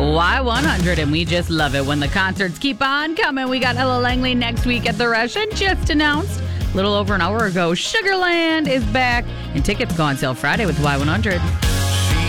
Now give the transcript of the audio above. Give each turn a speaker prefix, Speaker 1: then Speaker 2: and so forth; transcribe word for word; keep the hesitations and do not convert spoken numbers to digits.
Speaker 1: Y one hundred, and we just love it when the concerts keep on coming. We got Ella Langley next week at the Rush, and just announced a little over an hour ago, Sugarland is back, and tickets go on sale Friday with Y one hundred.